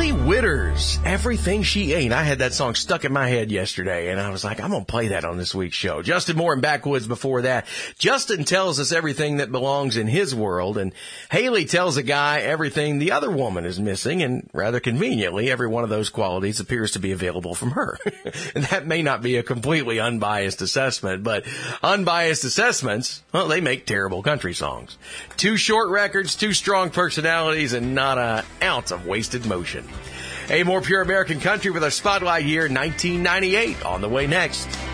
Hailey Whitters, Everything She Ain't. I had that song stuck in my head yesterday, and I was like, I'm going to play that on this week's show. Justin Moore and Backwoods before that. Justin tells us everything that belongs in his world, and Hailey tells a guy everything the other woman is missing, and rather conveniently, every one of those qualities appears to be available from her. And that may not be a completely unbiased assessment, but unbiased assessments, well, they make terrible country songs. 2 short records, 2 strong personalities, and not an ounce of wasted motion. A more pure American country with our spotlight here, 1998, on the way next.